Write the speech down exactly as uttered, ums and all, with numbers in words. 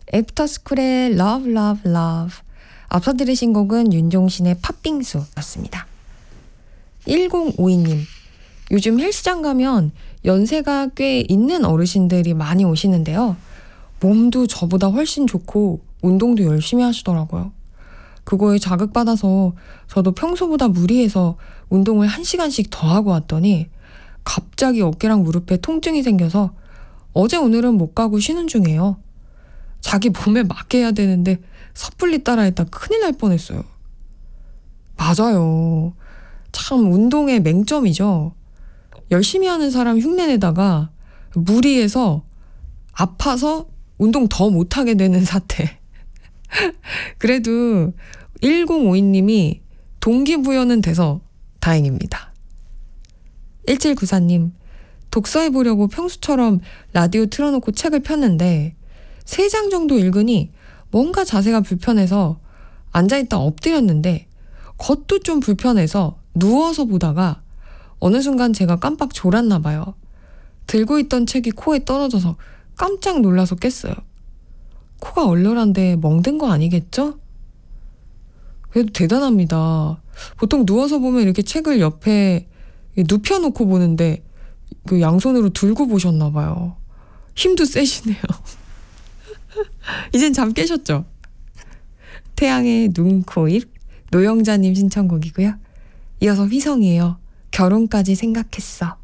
애프터스쿨의 Love Love Love. 앞서 들으신 곡은 윤종신의 팥빙수였습니다. 일공오이 님, 요즘 헬스장 가면 연세가 꽤 있는 어르신들이 많이 오시는데요. 몸도 저보다 훨씬 좋고 운동도 열심히 하시더라고요. 그거에 자극받아서 저도 평소보다 무리해서 운동을 한 시간씩 더 하고 왔더니 갑자기 어깨랑 무릎에 통증이 생겨서 어제 오늘은 못 가고 쉬는 중이에요. 자기 몸에 맞게 해야 되는데 섣불리 따라했다 큰일 날 뻔했어요. 맞아요. 참 운동의 맹점이죠. 열심히 하는 사람 흉내내다가 무리해서 아파서 운동 더 못하게 되는 사태. 그래도 일공오이 님이 동기부여는 돼서 다행입니다. 일칠구사 님, 독서해보려고 평소처럼 라디오 틀어놓고 책을 폈는데 세 장 정도 읽으니 뭔가 자세가 불편해서 앉아있다 엎드렸는데 겉도 좀 불편해서 누워서 보다가 어느 순간 제가 깜빡 졸았나 봐요. 들고 있던 책이 코에 떨어져서 깜짝 놀라서 깼어요. 코가 얼얼한데 멍든 거 아니겠죠? 그래도 대단합니다. 보통 누워서 보면 이렇게 책을 옆에 눕혀놓고 보는데 그 양손으로 들고 보셨나 봐요. 힘도 세시네요. 이젠 잠 깨셨죠? 태양의 눈, 코, 입, 노영자님 신청곡이고요. 이어서 휘성이에요. 결혼까지 생각했어.